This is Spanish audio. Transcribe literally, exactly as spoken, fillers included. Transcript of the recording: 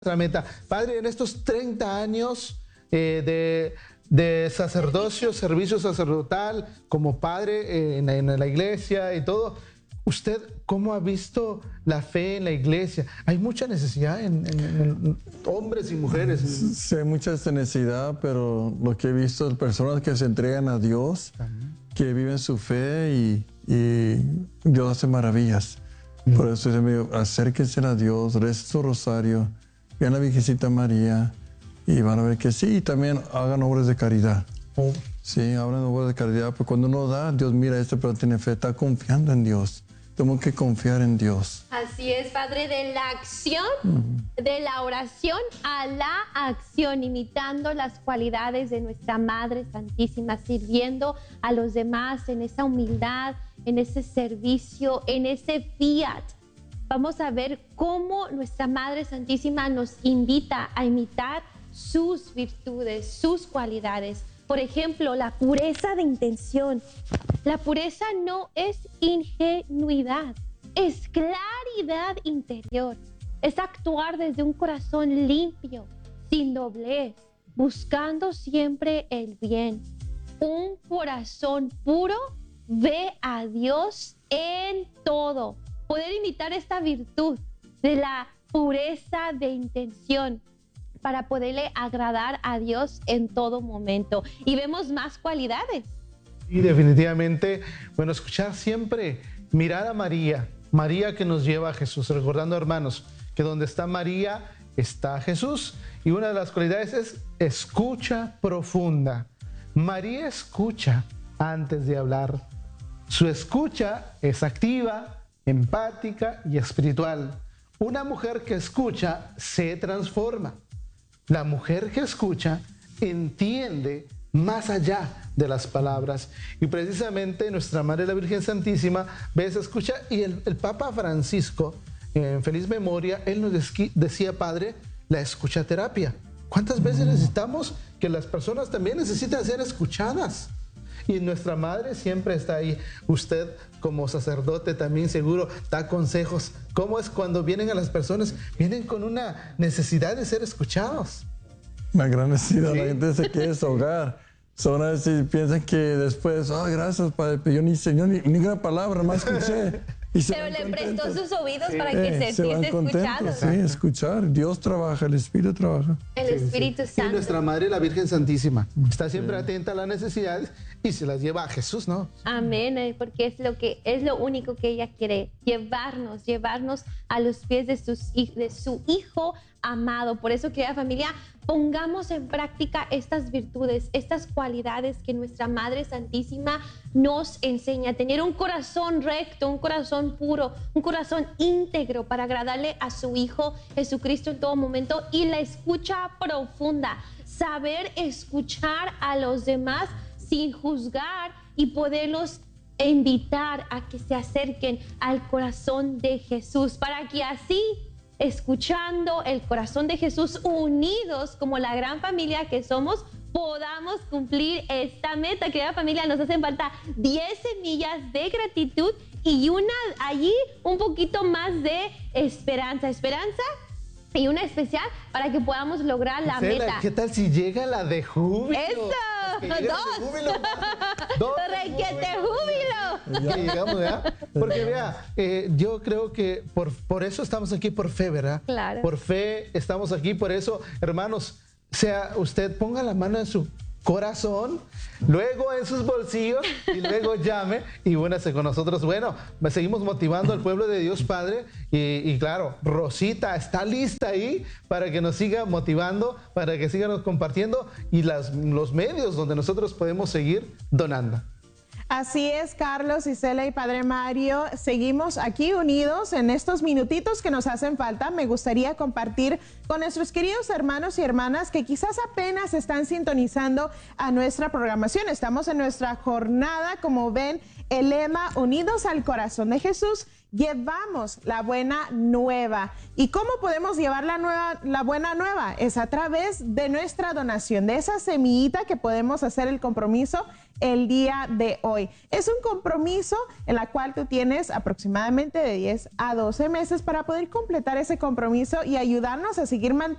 nuestra meta. Padre, en estos treinta años eh, de, de sacerdocio, servicio sacerdotal, como padre eh, en, la, en la iglesia y todo, ¿usted cómo ha visto la fe en la iglesia? Hay mucha necesidad en, en, en hombres y mujeres. Sí, hay mucha necesidad, pero lo que he visto es personas que se entregan a Dios, Amén. Que viven su fe y, y Dios hace maravillas. Mm. Por eso yo me digo, acérquense a Dios, recen su rosario, vean a la Virgencita María y van a ver que sí, y también hagan obras de caridad. Oh. Sí, hagan obras de caridad, porque cuando uno da, Dios mira, este pero tiene fe, está confiando en Dios. Tenemos que confiar en Dios. Así es, Padre, de la acción, uh-huh. de la oración a la acción, imitando las cualidades de nuestra Madre Santísima, sirviendo a los demás en esa humildad, en ese servicio, en ese fiat. Vamos a ver cómo nuestra Madre Santísima nos invita a imitar sus virtudes, sus cualidades. Por ejemplo, la pureza de intención. La pureza no es ingenuidad, es claridad interior. Es actuar desde un corazón limpio, sin doblez, buscando siempre el bien. Un corazón puro ve a Dios en todo. Poder imitar esta virtud de la pureza de intención para poderle agradar a Dios en todo momento. Y vemos más cualidades. Y definitivamente, bueno, escuchar siempre, mirar a María, María que nos lleva a Jesús, recordando, hermanos, que donde está María está Jesús. Y una de las cualidades es escucha profunda. María escucha antes de hablar. Su escucha es activa, empática y espiritual. Una mujer que escucha se transforma. La mujer que escucha entiende más allá de las palabras. Y precisamente nuestra Madre la Virgen Santísima ve esa escucha. Y el, el Papa Francisco, en feliz memoria, él nos decía, Padre, la escuchaterapia. ¿Cuántas veces necesitamos que las personas también necesitan ser escuchadas? Y nuestra Madre siempre está ahí. Usted como sacerdote también seguro da consejos. ¿Cómo es cuando vienen a las personas? Vienen con una necesidad de ser escuchados. Una gran necesidad. ¿Sí? La gente se quiere desahogar. Son a veces piensan que después, oh, gracias, Padre, pero yo ni señor ni ninguna palabra más escuché. Y pero le prestó sus oídos sí. para eh, que se sintiese escuchado. Sí, escuchar. Dios trabaja, el Espíritu trabaja. El sí, Espíritu sí. Santo. Y nuestra Madre, la Virgen Santísima, está siempre sí. atenta a las necesidades y se las lleva a Jesús, ¿no? Amén, porque es lo que es lo único que ella quiere, llevarnos, llevarnos a los pies de, sus, de su Hijo amado. Por eso, querida familia, pongamos en práctica estas virtudes, estas cualidades que nuestra Madre Santísima nos enseña. Tener un corazón recto, un corazón puro, un corazón íntegro para agradarle a su Hijo Jesucristo en todo momento, y la escucha profunda, saber escuchar a los demás sin juzgar y poderlos invitar a que se acerquen al corazón de Jesús, para que así, escuchando el corazón de Jesús, unidos como la gran familia que somos, podamos cumplir esta meta. Querida familia, nos hacen falta diez semillas de gratitud y una allí un poquito más de esperanza. Esperanza y una especial para que podamos lograr la Marcela, meta. ¿Qué tal si llega la de júbilo? ¡Eso! ¡Dos! ¡Dos! ¡Requete júbilo! Que llegamos, ¿verdad? Porque vea, eh, yo creo que por, por eso estamos aquí, por fe, ¿verdad? Claro. Por fe estamos aquí, por eso, hermanos, sea usted ponga la mano en su corazón, luego en sus bolsillos y luego llame y únase con nosotros. Bueno, seguimos motivando al pueblo de Dios Padre y, y claro, Rosita está lista ahí para que nos siga motivando, para que sigan compartiendo y las, los medios donde nosotros podemos seguir donando. Así es, Carlos, Isela y Padre Mario, seguimos aquí unidos en estos minutitos que nos hacen falta. Me gustaría compartir con nuestros queridos hermanos y hermanas que quizás apenas están sintonizando a nuestra programación. Estamos en nuestra jornada, como ven, el lema Unidos al Corazón de Jesús, llevamos la buena nueva. ¿Y cómo podemos llevar la, nueva, la buena nueva? Es a través de nuestra donación, de esa semillita que podemos hacer el compromiso el día de hoy. Es un compromiso en la cual tú tienes aproximadamente de diez a doce meses para poder completar ese compromiso y ayudarnos a seguir manteniendo